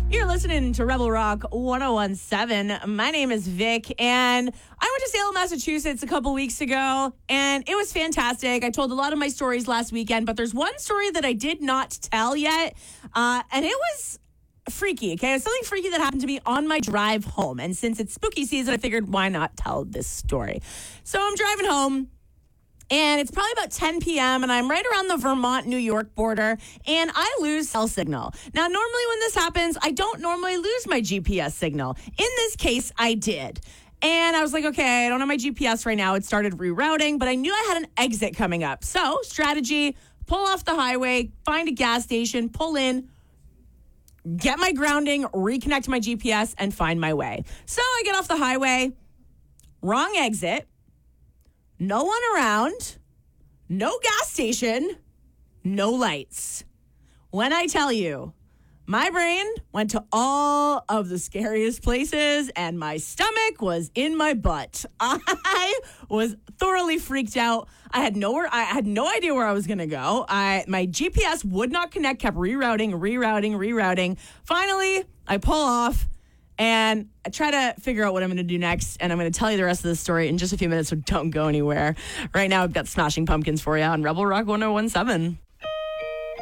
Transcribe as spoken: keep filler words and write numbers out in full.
You're listening to Rebel Rock ten seventeen. My name is Vic, and I went to Salem, Massachusetts a couple weeks ago, and it was fantastic. I told a lot of my stories last weekend, but there's one story that I did not tell yet, uh, and it was freaky, okay? It was something freaky that happened to me on my drive home, and since it's spooky season, I figured why not tell this story. So I'm driving home, and it's probably about ten p.m., and I'm right around the Vermont-New York border, and I lose cell signal. Now, normally when this happens, I don't normally lose my G P S signal. In this case, I did. And I was like, okay, I don't have my G P S right now. It started rerouting, but I knew I had an exit coming up. So, strategy, pull off the highway, find a gas station, pull in, get my grounding, reconnect to my G P S, and find my way. So, I get off the highway, wrong exit. No one around, no gas station, no lights. When I tell you, my brain went to all of the scariest places and my stomach was in my butt. I was thoroughly freaked out. I had nowhere, I had no idea where I was going to go. I, my G P S would not connect, kept rerouting, rerouting, rerouting. Finally, I pull off. And I try to figure out what I'm going to do next, and I'm going to tell you the rest of the story in just a few minutes, so don't go anywhere. Right now, I've got Smashing Pumpkins for you on Rebel Rock ten seventeen.